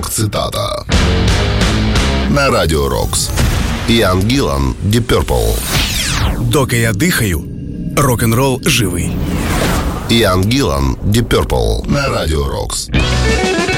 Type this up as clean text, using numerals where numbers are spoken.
Рок-цитата на Радіо Рокс. Іан Гілан, Deep Purple. Доки я дихаю, рок-н-рол живий. Іан Гілан, Deep Purple на Радіо Рокс.